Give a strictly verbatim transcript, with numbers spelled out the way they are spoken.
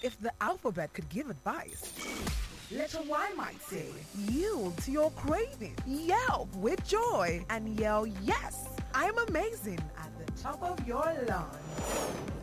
If the alphabet could give advice, Letter Y might say, yield to your craving, yelp with joy, and yell, yes, I'm amazing at the top of your lungs.